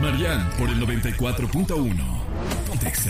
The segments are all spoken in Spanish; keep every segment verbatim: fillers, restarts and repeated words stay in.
Marian por el noventa y cuatro punto uno. Pontexa.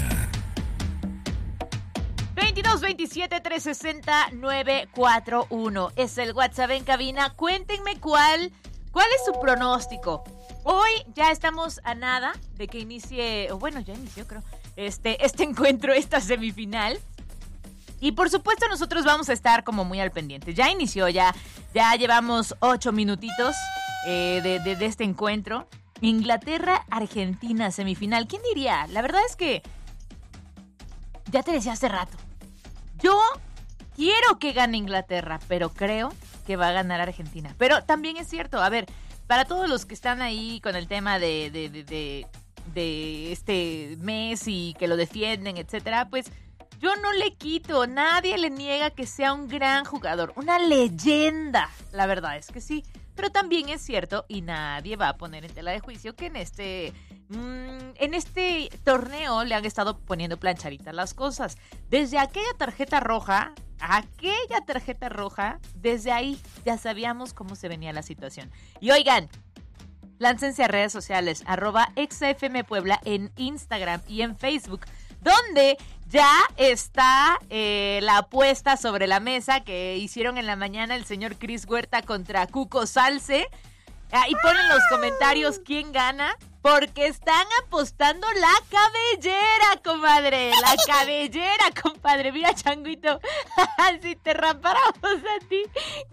veintidós veintisiete trescientos sesenta novecientos cuarenta y uno es el WhatsApp en cabina. Cuéntenme cuál, cuál es su pronóstico. Hoy ya estamos a nada de que inicie, o bueno, ya inició creo, este, este encuentro, esta semifinal. Y por supuesto nosotros vamos a estar como muy al pendiente. Ya inició, ya, ya llevamos ocho minutitos eh, de, de, de este encuentro. Inglaterra-Argentina, semifinal. ¿Quién diría? La verdad es que ya te decía hace rato. Yo quiero que gane Inglaterra, pero creo que va a ganar Argentina. Pero también es cierto, a ver, para todos los que están ahí con el tema de, de, de, de, de este Messi, que lo defienden, etcétera, pues yo no le quito, nadie le niega que sea un gran jugador, una leyenda, la verdad es que sí. Pero también es cierto, y nadie va a poner en tela de juicio, que en este, mmm, en este torneo le han estado poniendo plancharitas las cosas. Desde aquella tarjeta roja, aquella tarjeta roja, desde ahí ya sabíamos cómo se venía la situación. Y oigan, láncense a redes sociales, arroba exafmpuebla en Instagram y en Facebook, donde ya está eh, la apuesta sobre la mesa que hicieron en la mañana el señor Chris Huerta contra Cuco Salce. Ah, y ponen en los comentarios quién gana, porque están apostando la cabellera, comadre. La cabellera, compadre. Mira, Changuito, si te rapáramos a ti.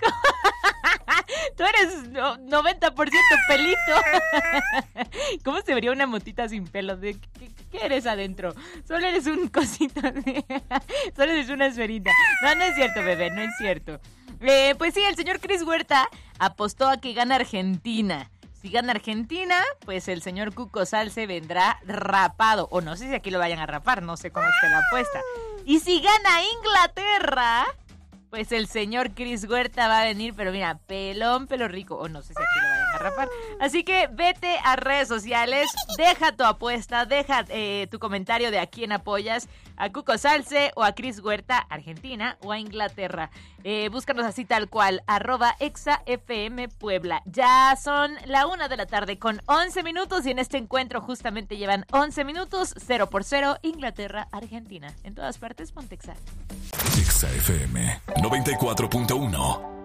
Tú eres noventa por ciento pelito. ¿Cómo se vería una motita sin pelos? ¿Qué, qué, qué eres adentro? Solo eres un cosito. De... Solo eres una esferita. No, no es cierto, bebé, no es cierto. Eh, pues sí, el señor Chris Huerta apostó a que gana Argentina. Si gana Argentina, pues el señor Cuco Salce vendrá rapado. O no sé si aquí lo vayan a rapar, no sé cómo esté la apuesta. Y si gana Inglaterra, pues el señor Chris Huerta va a venir, pero mira, pelón, pelo rico. O no sé si aquí lo vayan a rapar. Así que vete a redes sociales, deja tu apuesta, deja eh, tu comentario de a quién apoyas, a Cuco Salce o a Chris Huerta, Argentina o a Inglaterra. Eh, búscanos así tal cual, arroba exafmpuebla. Ya son la una de la tarde con once minutos y en este encuentro justamente llevan once minutos, cero por cero, Inglaterra, Argentina. En todas partes, Pontexa. Exa F M noventa y cuatro punto uno.